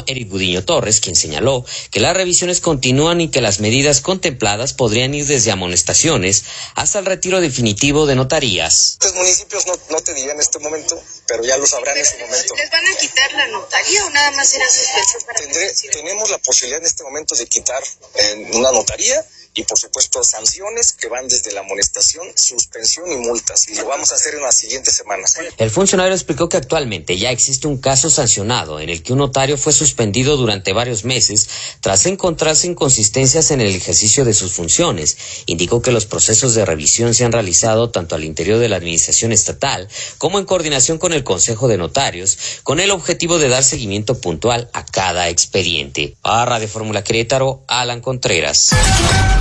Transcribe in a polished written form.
informó Eric Gudiño Torres, quien señaló que las revisiones continúan y que las medidas contempladas podrían ir desde amonestaciones hasta el retiro definitivo de notarías. Los municipios no te dirán en este momento, pero ya lo sabrán en su momento. ¿Les van a quitar la notaría o nada más será suspensión para Tenemos la posibilidad en este momento de quitar una notaría y por supuesto sanciones que van desde la amonestación, suspensión y multas, y lo vamos a hacer en las siguientes semanas. El funcionario explicó que actualmente ya existe un caso sancionado en el que un notario fue suspendido durante varios meses tras encontrarse inconsistencias en el ejercicio de sus funciones. Indicó que los procesos de revisión se han realizado tanto al interior de la administración estatal como en coordinación con el Consejo de Notarios, con el objetivo de dar seguimiento puntual a cada expediente. Para Radio Fórmula Querétaro, Alan Contreras.